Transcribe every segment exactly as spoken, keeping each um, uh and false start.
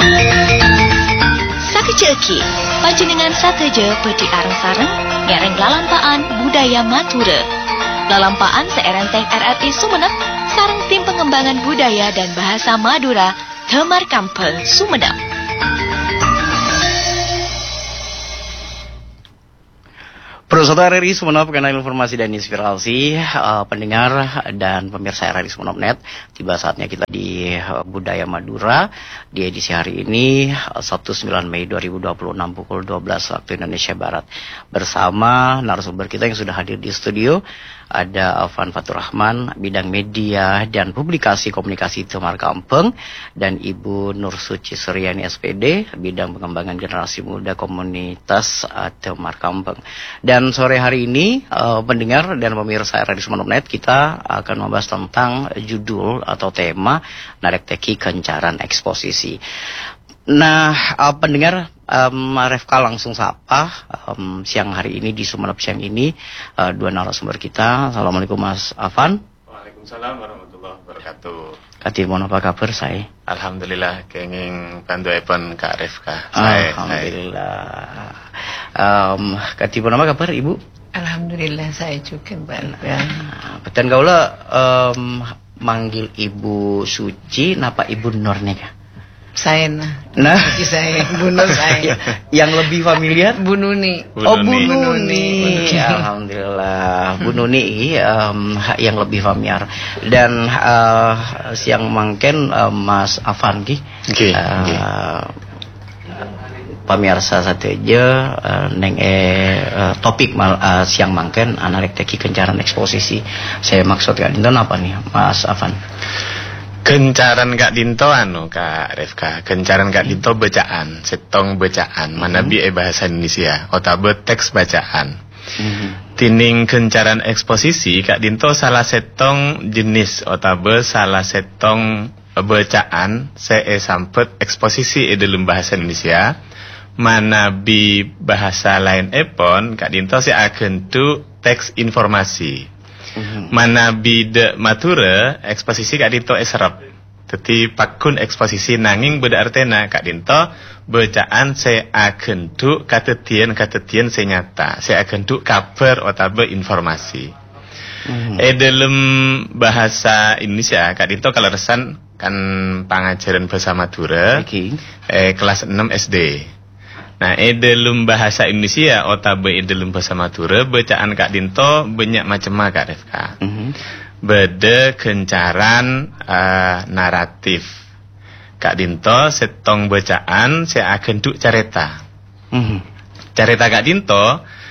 Sakejeki, panjenengan sateja peti areng sareng ngereng lalampaan budaya Matura. Lalampaan seerenteng R R I Sumenep sareng tim pengembangan budaya dan bahasa Madura Temar Kampel Sumenep. Saudara R R I Sumenep, kanal informasi dan inspirasi, uh, pendengar dan pemirsa R R I Sumenep Net. Tiba saatnya kita di uh, Budaya Madura di edisi hari ini, uh, Sabtu sembilan Mei dua ribu dua puluh enam pukul dua belas waktu Indonesia Barat. Bersama narasumber kita yang sudah hadir di studio, ada Afan Fatur Rahman, bidang media dan publikasi komunikasi Temar Kampeng, dan Ibu Nur Suci Suryani S P D, bidang pengembangan generasi muda komunitas uh, Temar Kampeng. Dan sore hari ini, uh, pendengar dan pemirsa R R I Sumenep Net, kita akan membahas tentang judul atau tema Narek Teki Kencaran Eksposisi. Nah, uh, pendengar, um, Refka langsung sapa um, siang hari ini di Sumenep siang ini uh, dua narasumber kita. Assalamualaikum Mas Afan. Waalaikumsalam warahmatullahi wabarakatuh. Katimon, apa kabar saya? Alhamdulillah, kenging pandu epon Kak Refka. Alhamdulillah. Um, Katimon, apa kabar Ibu? Alhamdulillah saya juga baik. Nah, Betan gaula um, manggil Ibu Suci, napa Ibu Nur nih? Saya nah, nah. saya bunuh saya. Yang lebih familiar Bu Nuni. Bu Oh, Bu Nuni. Nuni. Alhamdulillah, Bu Nuni um, yang lebih familiar. Dan uh, siang mangken uh, Mas Afan ki. Oke. Uh, Pemirsa sateja uh, neng eh uh, topik mal, uh, siang mangken Narek Teki Kencaran Eksposisi. Saya maksud kan itu apa nih, Mas Afan? Kencaran Kak Dinto anu Kak Refka, kencaran Kak Dinto bacaan, setong bacaan, mm-hmm. manabi e bahasa Indonesia, otabe teks bacaan. Mm-hmm. Tining kencaran eksposisi Kak Dinto salah setong jenis otabe salah setong bacaan se e sampet eksposisi e dalam bahasa Indonesia. Manabi bahasa lain epon Kak Dinto se akan tu teks informasi. Mm-hmm. Mana bida matura eksposisi Kak Dinto eserap. Teti pakun eksposisi nanging beda artena Kak Dinto bacaan saya akan tu katetian-katetian saya nyata. Saya akan tu kabar otabe informasi. Mm-hmm. Eh dalam bahasa Indonesia Kak Dinto kalau resan kan pengajaran bahasa Madura okay. eh kelas enam S D. Nah, e dalam bahasa Indonesia otabe e dalam bahasa Madura bacaan Kak Dinto banyak macam-macam Kak Refka. Mm-hmm. Beda kencaran uh, naratif. Kak Dinto setong bacaan saya akan duk careta. Mm-hmm. Careta Kak Dinto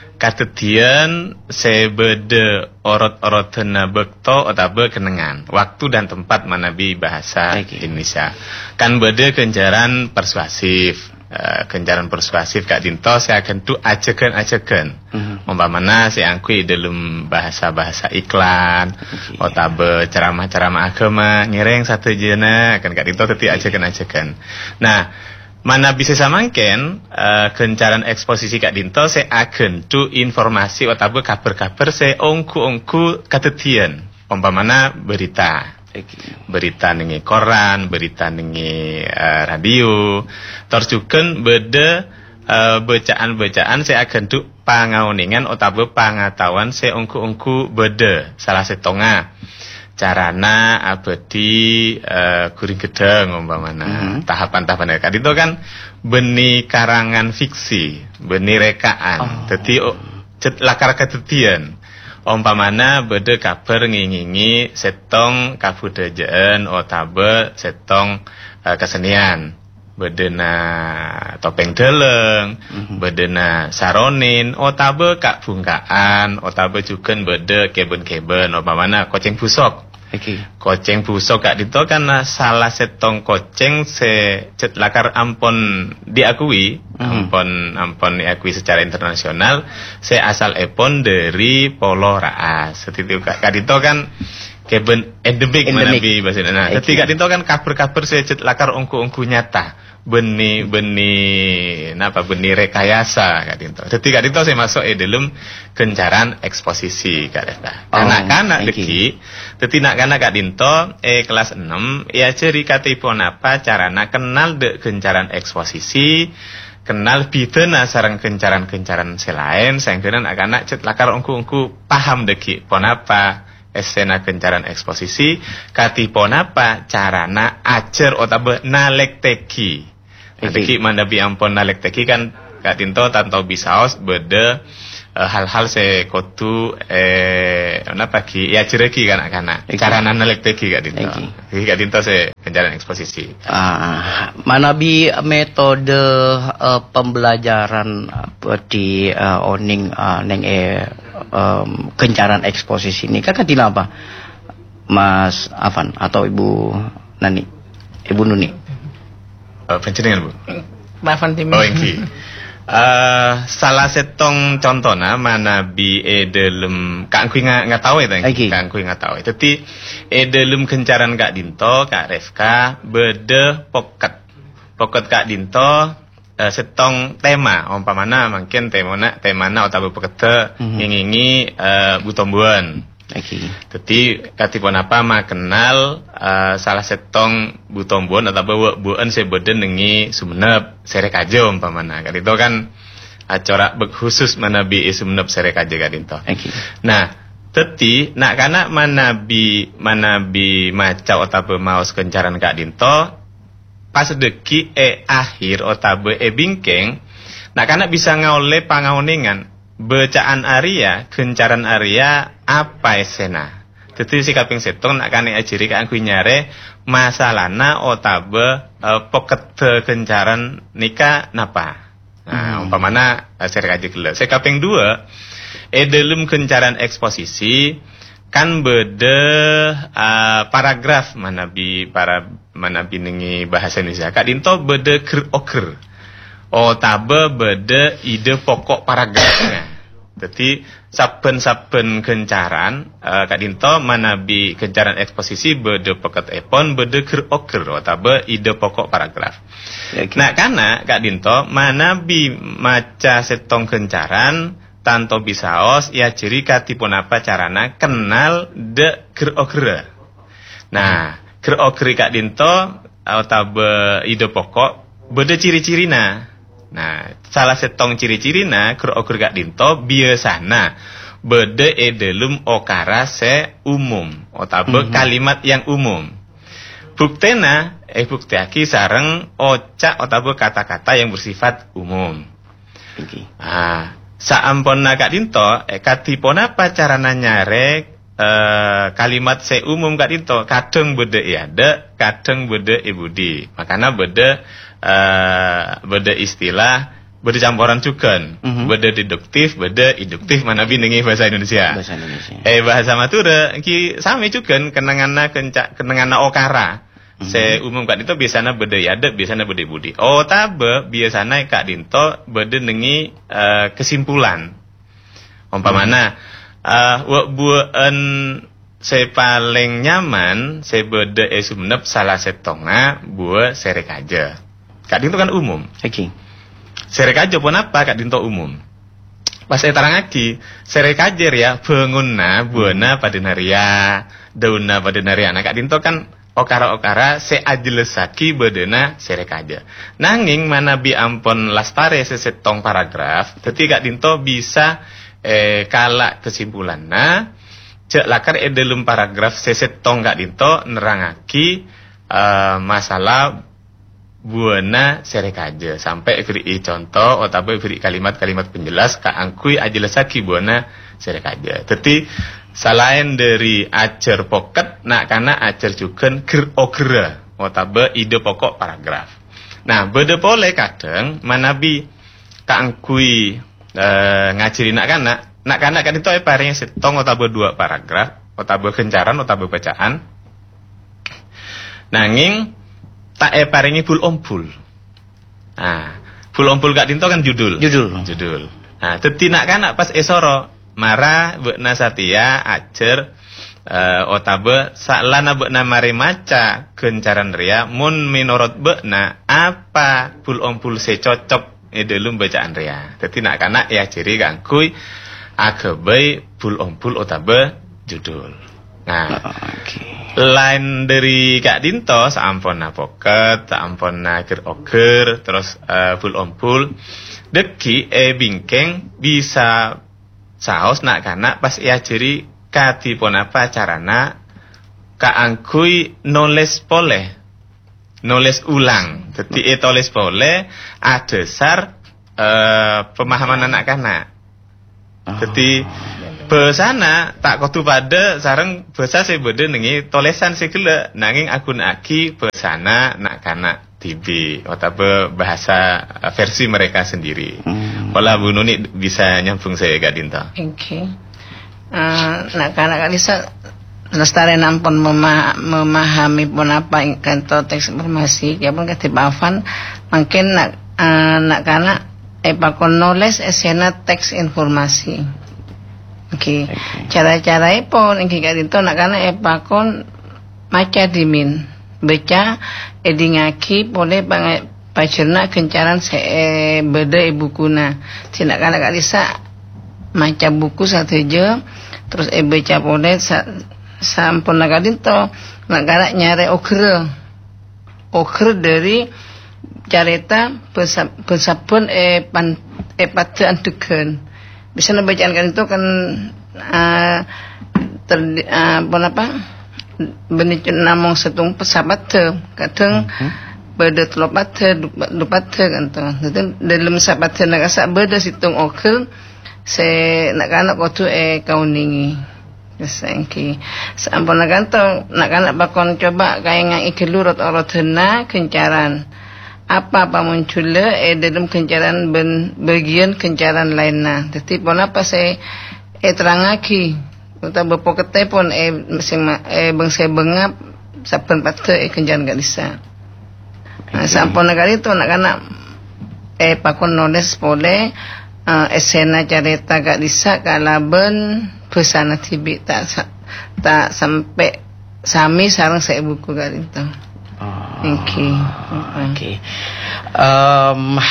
katetian saya beda orot-orotena bekto otabe kenengan. Waktu dan tempat manabi bahasa okay. Indonesia. Kan beda kencaran persuasif. Uh, kencaran persuasif Kak Dinto saya akan tu ajakan-ajakan mm-hmm. umpamana saya angkui dalam bahasa-bahasa iklan okay. otabe ceramah-ceramah agama nyereng satu jena akan Kak Dinto teti ajakan-ajakan. Nah, mana bisa samangken uh, kencaran eksposisi Kak Dinto saya akan tu informasi otabe kabar-kabar saya ongku-ongku katetian umpamana berita. Berita nengi koran, berita nengi uh, radio, terus juga beda uh, bacaan-bacaan saya akan tu pangauningan otabe pangatahuan saya ongku-ongku beda salah setonga carana abadi uh, kuring gedeng umpamana mm-hmm. tahapan-tahapan Kak Dinto kan beni karangan fiksi, beni rekaan, jadi oh. cet lakar ketetian. Umpamana beda kabar ngingingi setong kabudayaan otabe setong uh, kesenian bedena topeng deleng mm-hmm. bedena saronin otabe kak bungkaan otabe juga beda keben-keben umpamana koceng busok okay. Koceng busok Kak Dinto kan salah setong koceng se cet lakar ampon diakui Hmm. Ampun ampun diakui secara internasional, saya asal epon dari Polo Raas. Seperti Kak Dinto kan keben endemik manabi bahasa Indonesia. Nah, ketika Dinto kan kabar-kabar saya cet lakar ongku-ongku nyata. Beni beni napa beni rekayasa Kak Dinto. Ketika Dinto saya masuk e dalam kencaran eksposisi Kak Resta. Kanak-kanak deki, teti nak-kanak Kak Dinto e kelas enam ya ceri katipun apa carana kenal de kencaran eksposisi, kenal bidena sareng kencaran-kencaran selain, sehingga anak-anak cet lakar ongku-ongku paham deki pon apa esena kencaran eksposisi, katipun apa carana acer otabe nalek teki. Nah, teki mandabi ampun nalek teki kan Kak Dinto tanto bisaos beda uh, hal-hal se kotu eh napa ki ya cereki kanak-kanak. Carana nalek teki Kak Dinto. Iki Kak Dinto se kencaran eksposisi. Ah, manabi metode uh, pembelajaran uh, di uh, oning uh, neng e um, kencaran eksposisi ini kakak tina apa Mas Afan atau Ibu Nani, Ibu Nuni? Uh, Penceningan Bu. Maafan tim. Oh iki. Uh, salah setong contohna mana bi e dalam Kak Kui nggak nggak tahu itu okay. Kak Kui nggak tahu. Tapi e dalam kencaran Kak Dinto Kak Refka bede pocket pocket Kak Dinto uh, setong tema umpamana mungkin temana temana atau pocket mm-hmm. ngingi uh, butombuan. Okay. Jadi katipun apa mah kenal uh, salah setong butombuan atau bawa buan sebeden nengi Sumenep serek aja umpamana. Kan itu kan acara khusus manabi Sumenep serek aja kan itu. Okay. Nah, teti nak kana manabi manabi macau atau maos kencaran Kak Dinto pas deki e akhir atau e bingkeng nak kana bisa ngaule pangauningan bacaan Arya, kencaran Arya apa esena. Jadi si kaping setong nak kane ajiri kan kui nyare masalahna otabe uh, poket kencaran nika napa. Nah, hmm. umpamana uh, serek aja gelo. Si kaping dua e dalam kencaran eksposisi kan beda uh, paragraf manabi para manabi nengi bahasa Indonesia. Kak Dinto beda ker-oker. Oh tabe beda ide pokok paragrafnya. Jadi saben-saben kencaran uh, Kak Dinto manabi kencaran eksposisi beda pocket epon beda ger-oger oh tabe ide pokok paragraf. Okay. Nah karena Kak Dinto manabi maca setong kencaran tanto bisaos ya ciri katipun apa carana kenal de ger-oger. Nah ger-oger Kak Dinto oh tabe ide pokok beda ciri-cirina. Nah, salah setong ciri-cirina ger-oger Kak Dinto biasana bede e delum okara se umum otabe mm-hmm. kalimat yang umum. Buktena eh buktiaki sareng oca otabe kata-kata yang bersifat umum. Okay. Ah, saamponna Kak Dinto eh katipun apa carana nyare eh, kalimat se umum Kak Dinto kadang bede iade, kadang bede ibudi. Makanya bede Uh, beda istilah, beda campuran juga, mm-hmm. beda deduktif, beda induktif, mana binengi bahasa Indonesia. Bahasa Indonesia. Eh bahasa Madura, ki sami juga kenangana kenca kenangana okara. Mm-hmm. Se umum Kak Dinto biasanya beda yade, biasanya beda budi. Oh tabe biasanya Kak Dinto beda nengi uh, kesimpulan. Umpamana, mm-hmm. uh, buan saya paling nyaman, saya beda e Sumenep salah setonga buat serek aja. Kak Dinto kan umum. Oke. Okay. Serek aja pun apa Kak Dinto umum. Pas saya terang lagi, serek aja ya bangunna buana padenaria, daunna padenaria. Nah Kak Dinto kan okara-okara se ajelesaki bedena serek aja. Nanging mana bi ampun lastare sesetong paragraf, dadi Kak Dinto bisa eh kala kesimpulanna cek lakar e dalam paragraf sesetong Kak Dinto nerangaki uh, masalah buana serek aja sampai beri contoh atau beri kalimat-kalimat penjelas ka angkui ajelesaki buana serek aja. Jadi selain dari ajar pocket nak karena ajar juga ger ogera atau ide pokok paragraf. Nah beda boleh kadang manabi ka angkui e, ngajari nak kana nak kana kan itu paringnya setong atau dua paragraf atau kencaran atau bacaan. Nanging tak e paringi bul ompul. Nah, Pul-ompul Kak Dinto kan judul. Judul. Judul. Nah, tetinak kanak pas esoro mara bekna satia acer uh, otabe saklana bekna mari maca kencaran ria mun menurut bekna apa pul-ompul se cocok e dalam bacaan ria. Tetinak kanak ya ciri kangkui agebe pul-ompul otabe judul. Nah, okay. Lain dari Kak Dinto saamponna pocket, saamponna ker-oker, terus uh, pul-ompul deki e bingkeng bisa saos nak kana pas ia ciri katipun apa carana kaangkui noles poleh noles ulang dadi e toles poleh adesar uh, pemahaman anak kana dadi besana tak kudu pada sareng basa sebede nengi tolesan segele nanging akun aki besana nak kana tibi atau bahasa versi mereka sendiri. Hmm. Pola Bu Nuni bisa nyambung saya Kak Dinto. Oke. Okay. Uh, nak kana bisa lestari nampun mema memahami pun apa kanto teks informasi ya pun ketibafan mungkin nak uh, nak kana epakon knowledge esena teks informasi. Oke. Okay. Okay. Cara-cara pun ingin Kak Dinto nak kana epakon maca dimin baca edingaki boleh banget pacerna kencaran se e, beda e bukuna tidak kana kak bisa maca buku satu je terus e baca boleh sa, sampun nak Dinto nak kana nyare okre okre dari carita pesapun e pan e patan deken bisa bacaan Kak Dinto kan uh, ter uh, apa benicun namong setung pesabat te kadang uh-huh. beda telopat te lupat te kan tu jadi dalam sabat te nak asa beda situng okel se nak kanak kotu e kauningi kesengki sampun nak kanto nak kanak bakon coba kaya ngang ikelurut orotena kencaran apa apa muncul e dalam kencaran ben bagian kencaran lainnya jadi pon apa se e terangaki uta bepokete pun eh sing eh bangsa bengap saben pate eh kenjan gak bisa. Nah, sampun negara itu anak-anak eh pakon noles pole uh, esena carita gak bisa kalaben besana tibi tak tak sampai sami sareng saya buku gak itu. Oh, Oke. Oke. Um,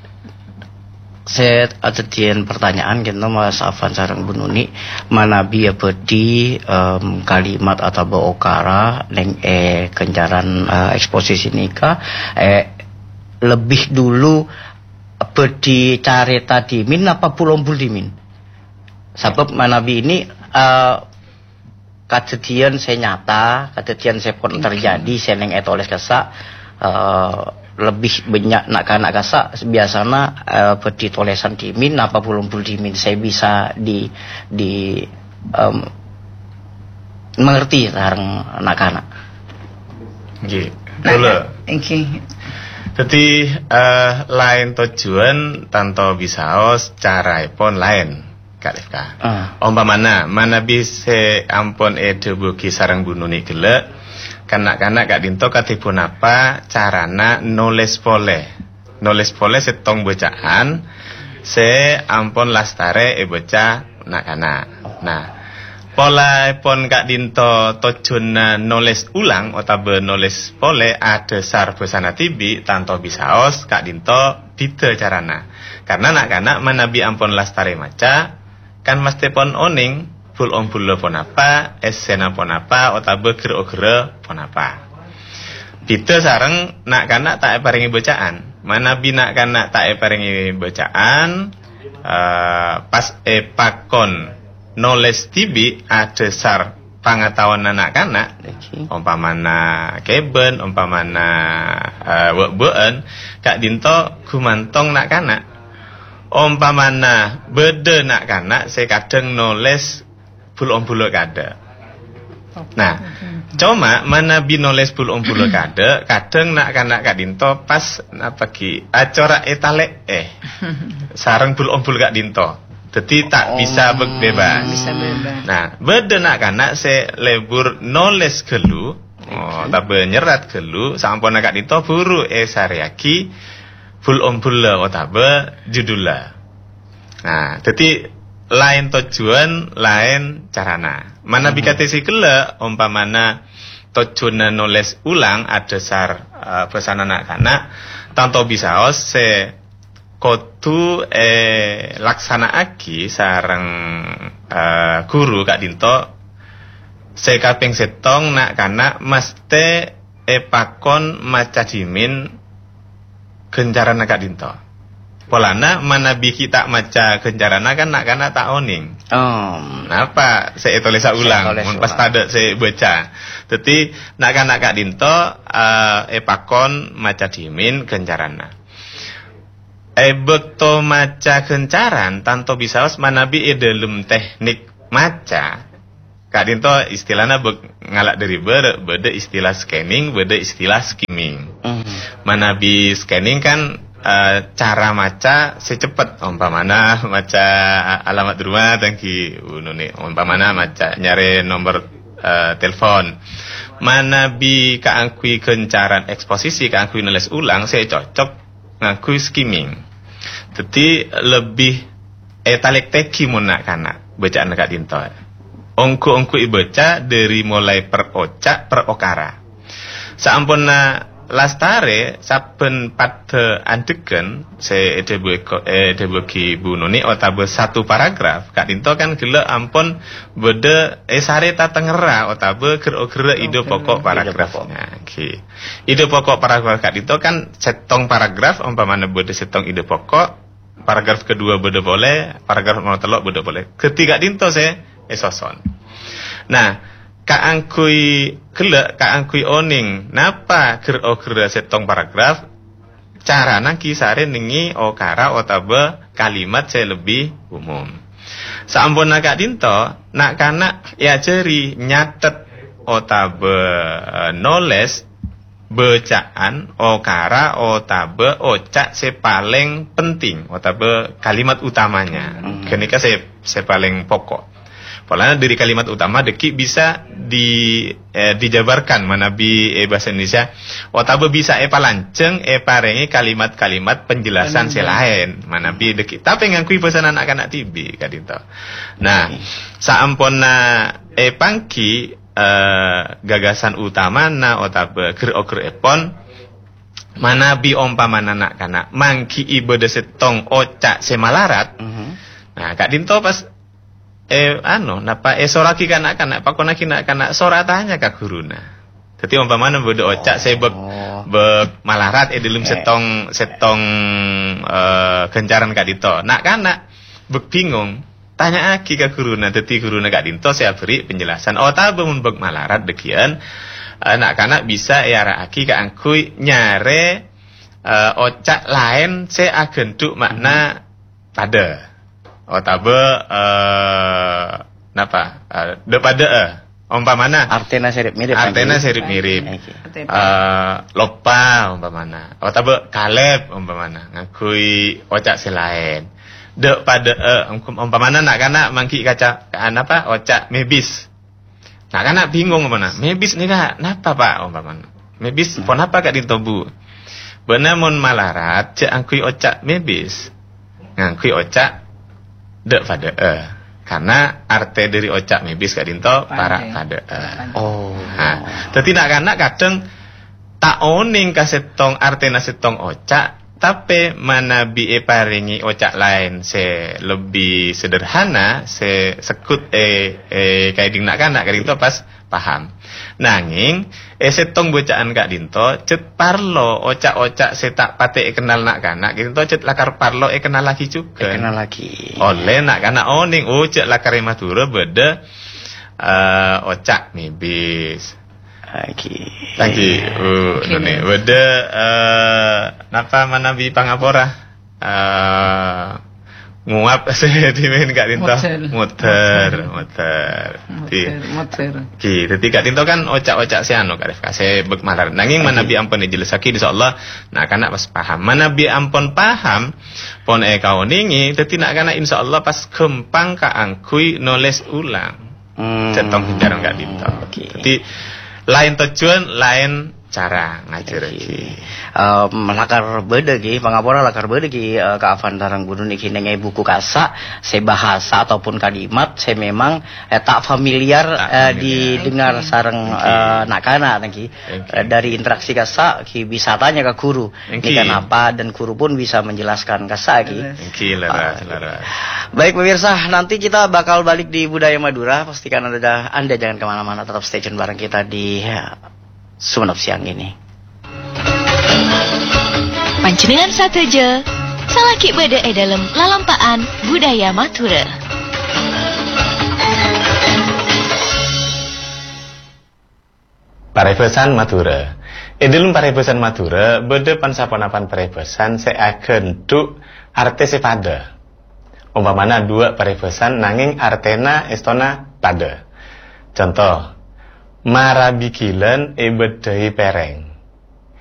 saya ada tian pertanyaan kita Mas Afan sareng Bu Nuni mana biya pedi um, kalimat atau beokara neng eh kencaran uh, eksposisi nikah eh lebih dulu pedi carita dimin apa pulompul dimin sebab manabi ini uh, kejadian saya nyata kejadian saya pun terjadi saya neng etoles kesa uh, lebih banyak nak kanak kasa biasanya uh, pedi tolesan dimin apa pulompul dimin saya bisa di di um, mengerti sareng nak kanak. Nggih. Nah, oke. Jadi uh, lain tujuan tanto bisaos caraipun lain Kak Rifka. Uh. Umpamana mana bisa ampun ede buki sareng Bu Nuni gelek kanak-kanak Kak Dinto katipun apa carana noles pole noles pole setong bacaan se ampun lastare e baca nak-kanak. Nah pola pon Kak Dinto tojuna noles ulang otabe noles pole ada sar besana tibi tanto bisaos Kak Dinto bida carana karena nak-kanak manabi ampun lastare maca kan mesti pon oning pul om pul pon apa esena pon apa otabe gero-gero pon apa bida sareng nak kanak tak paringi bacaan mana bina kanak tak paringi bacaan uh, pas epakon noles tibi ada sar pangatahuan anak kanak okay. Umpamana keben umpamana uh, wek-been Kak Dinto gumantong nak kanak umpamana beda nak kanak saya kadang noles pul-om-pulo kada. Nah, cuma mana binoles pul-om-pulo kada, kadang nak kanak Kak Dinto pas apa ki acara etale eh sareng pul-om-pul Kak Dinto. Jadi tak oh, bisa bebas. Bisa bebas. Nah, beda nak kanak se lebur noles gelu, oh tapi nyerat gelu sampun Kak Dinto buru e sariaki full om full otabe judula. Nah, jadi lain tujuan, lain carana. Mana mm-hmm. bikate sikele umpamana tujuan nulis ulang ada sar uh, pesan anak-anak tanto bisaos se kotu eh laksanaaki sareng uh, guru Kak Dinto se kaping setong nak kana mesti epakon maca dimin gencarana Kak Dinto. Polana mana biki tak maca gencarana kan nak kana tak oning. Oh, napa saya tulis ulang, mun pas tada saya baca. Dadi nak kana Kak Dinto uh, epakon maca dimin gencarana. E bekto maca gencaran tanto bisaos manabi e dalam teknik maca. Kak Dinto istilahnya ngalak dari ber, beda istilah scanning, beda istilah skimming. Mm. Manabi scanning kan Uh, cara maca secepat umpamana maca alamat rumah tangki unune umpamana maca nyari nomor uh, telepon mana bi kaangkui kencaran eksposisi kaangkui nulis ulang saya cocok ngakui skimming jadi lebih etalik teki munak kana bacaan Kak Dinto ongku-ongku ibaca dari mulai per ocak per okara saampuna lastare saben pada andegen se edebeki bununi otabe satu paragraf Kak Dinto kan gila ampun beda esare tatengera otabe gero-gero ide pokok paragrafnya okay. Ide pokok paragraf Kak Dinto kan setong paragraf umpamane beda setong ide pokok paragraf kedua beda boleh paragraf nomor telok beda boleh ketiga Dinto se esoson nah kaangkui gelek kaangkui oning napa ger-ger setong paragraf carana kisare ningi okara otabe kalimat saya lebih umum saampuna Kak Dinto nak kana ya jeri nyatet otabe noles bacaan okara otabe ocak se paling penting otabe kalimat utamanya hmm. kenika se se paling pokok. Polanya dari kalimat utama deki bisa di eh, dijabarkan manabi eh, bahasa Indonesia otabe bisa epa lanceng epa rengi kalimat-kalimat penjelasan selain manabi deki tapi ngangkui pesan anak-anak tibi Kak Dinto. Nah saampona e pangki eh, gagasan utama na otabe ger-ger epon manabi ompaman anak-anak mangki ibadah setong ocak semalarat. Uh-huh. Nah Kak Dinto pas eh anu napa eh soraki kanak-kanak pakonaki nak-kanak soratanya Kak guruna. Dadi umpamane bodo ocak saya bek bek malarat eh dalam setong setong uh, gencaran Kak Dinto. Nak kanak bek bingung tanya aki Kak guruna. Dadi guruna Kak Dinto saya beri penjelasan. Oh ta mun bek malarat dekian anak-kanak bisa ya aki Kak angkui nyare uh, ocak lain saya agenduk makna pada otabe eh napa uh, depada eh umpamana artena serip mirip artena serip mirip eh uh, lopa umpamana otabe kaleb umpamana ngakui ocak selain de pada eh umpamana nak kana mangki kaca apa ocak mebis nak kana bingung umpamana mebis nih Kak napa Pak umpamana mebis hmm. pon apa Kak Dinto Bu bener mun malarat cek angkui ocak mebis ngangkui ocak dek pada eh karena arte dari ocak mebis Kak Dinto para pada eh oh nah tapi nak kanak kadang tak oning kasetong arte nasetong ocak tapi mana bi e paringi ocak lain se lebih sederhana se sekut eh eh kayak ding nak kanak Kak Dinto pas paham nanging eh setong bacaan Kak Dinto cet parlo ocak-ocak se tak pate e kenal nak kanak Kak Dinto cet lakar parlo e kenal lagi juga e kenal lagi oleh nak kanak oning oh cet lakar e madura beda uh, ocak mebis lagi lagi uh none beda uh, napa mana bi pangapora uh, nguap saya dimin Kak Dinto muter muter muter ki dadi Kak Dinto kan ocak-ocak si anu Kak Rifka saya bek malar nanging mana bi ampun dijelasake insyaallah nah kana pas paham mana bi ampun paham pon e kauningi dadi nak kana insyaallah pas gempang ka angkui nulis ulang hmm. Centong hindaran Kak Dinto okay. Dadi lain tujuan lain cara ngajar iki. Um, lakar beda ki, pangapura lakar beda ki uh, ke avantarang gunung iki nengai buku kasa, se bahasa ataupun kalimat, se memang eh, tak familiar, tak uh, didengar okay. sareng okay. uh, nakana ki okay. uh, dari interaksi kasa ki bisa tanya ke guru, okay. ini kenapa dan guru pun bisa menjelaskan kasa ki. Okay, laras, uh, laras. Baik pemirsa, nanti kita bakal balik di Budaya Madura. Pastikan anda, anda jangan kemana-mana, tetap stay tune bareng kita di uh, Sumenep siang ini. Panjenengan sateja salaki beda e dalam lalampaan budaya Madura. Parebesan Madura. E dalam parebesan Madura beda pansapanapan parebesan seagen duk arte sepada. Umpamana dua parebesan nanging artena estona pada. Contoh, marabikilen e bedai pereng.